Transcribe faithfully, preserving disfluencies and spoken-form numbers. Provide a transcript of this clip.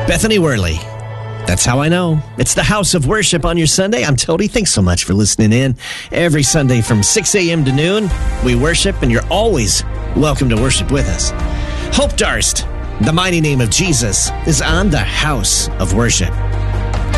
Bethany Worley. That's how I know. It's the House of Worship on your Sunday. I'm Tony. Thanks so much for listening in. Every Sunday from six a.m. to noon, we worship, and you're always welcome to worship with us. Hope Darst, the mighty name of Jesus, is on the House of Worship.